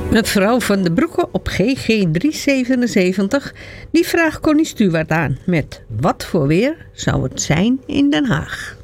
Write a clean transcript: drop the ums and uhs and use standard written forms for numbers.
Mevrouw van de Broeke op GG 377, die vraagt Connie Stuart aan met: wat voor weer zou het zijn in Den Haag?